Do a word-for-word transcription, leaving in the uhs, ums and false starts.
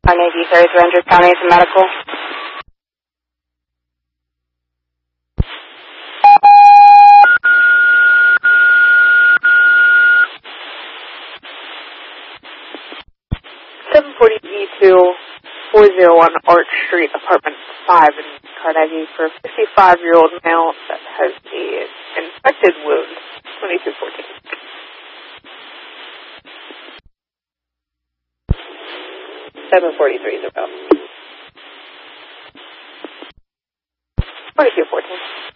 Carnegie, thirty-three hundred County to medical. seven forty E two, four oh one Arch Street, apartment five in Carnegie for a fifty-five-year-old male that has an infected wound, twenty-two fourteen. seven forty-three is about. twenty-two fourteen.